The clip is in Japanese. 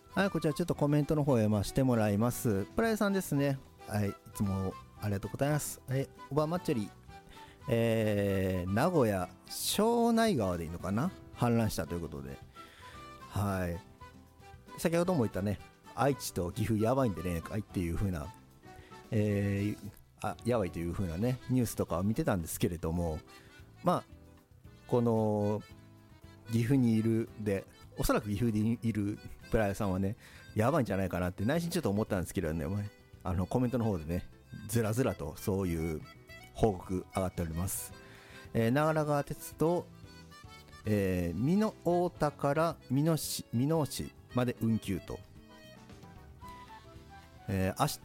はい、こちらちょっとコメントの方へしてもらいます。プライさんですね。はい、いつもありがとうございます。おばまっちゃり、名古屋庄内川でいいのかな、氾濫したということで、はい、先ほども言ったね、愛知と岐阜やばいんでねっていう風な、やばいという風なねニュースとかを見てたんですけれども、まあこの岐阜にいるで、おそらく岐阜にいるプライさんはね、やばいんじゃないかなって内心ちょっと思ったんですけどね、コメントの方でね、ずらずらとそういう報告上がっております。長良川鉄道、美濃太田から美濃市まで運休と、明日